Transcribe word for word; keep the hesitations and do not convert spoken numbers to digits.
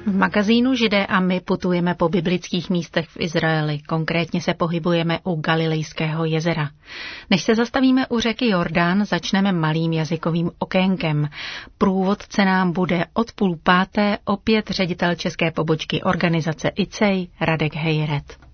V magazínu Židé a my putujeme po biblických místech v Izraeli, konkrétně se pohybujeme u Galilejského jezera. Než se zastavíme u řeky Jordán, začneme malým jazykovým okénkem. Průvodce nám bude od půl páté opět ředitel české pobočky organizace I C E I Radek Hejret.